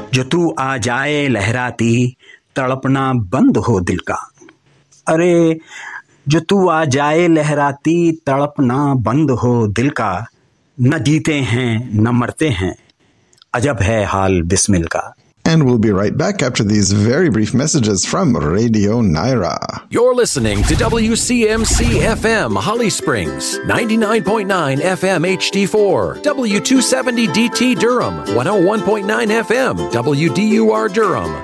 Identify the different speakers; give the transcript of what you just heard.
Speaker 1: जो तू आ जाए लहराती तड़पना बंद हो दिल का। अरे जो तू आ जाए लहराती तड़पना बंद हो दिल का, न जीते हैं न मरते हैं, अजब है हाल बिस्मिल का।
Speaker 2: And we'll be right back after these very brief messages from Radio Naira.
Speaker 3: You're listening to WCMC FM Holly Springs, 99.9 FM HD4, W270 DT Durham, 101.9 FM WDUR Durham,